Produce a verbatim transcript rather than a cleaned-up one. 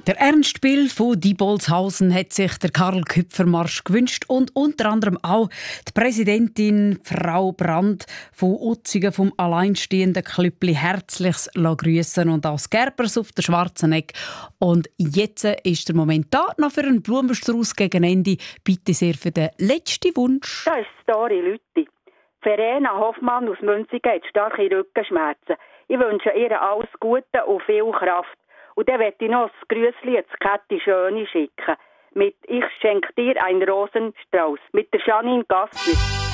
Der Ernst Bill von Dibolzhausen hat sich der Karl-Küpfer-Marsch gewünscht und unter anderem auch die Präsidentin Frau Brandt von Utzigen vom alleinstehenden Klüppli herzlichs grüßen und auch das Gerbers auf der Schwarzenegg. Und jetzt ist der Moment da, noch für einen Blumenstrauß gegen Ende. Bitte sehr für den letzten Wunsch. Das ist Story, Leute. Verena Hoffmann aus Münzigen hat starke Rückenschmerzen. Ich wünsche ihr alles Gute und viel Kraft. Und dann möchte ich noch das Grüßli an Käthi Schöni schicken. Mit «Ich schenke dir einen Rosenstrauß» mit der Janine Gassner.